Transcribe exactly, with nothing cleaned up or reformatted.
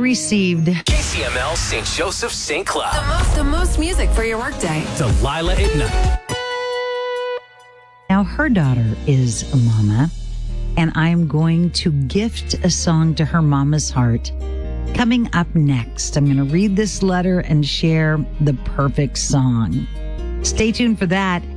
received. K C M L Saint Joseph Saint Cloud. The most, the most music for your workday. Delilah at night. Now, her daughter is a mama, and I'm going to gift a song to her mama's heart. Coming up next, I'm going to read this letter and share the perfect song. Stay tuned for that.